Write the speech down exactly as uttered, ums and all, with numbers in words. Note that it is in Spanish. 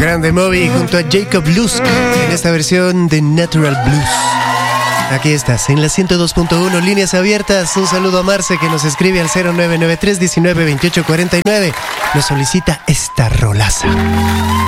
grande Moby junto a Jacob Lusk en esta versión de Natural Blues. Aquí estás, en la ciento dos punto uno, líneas abiertas. Un saludo a Marce, que nos escribe al cero nueve nueve tres, diecinueve, veintiocho cuarenta y nueve. Nos solicita esta rolaza.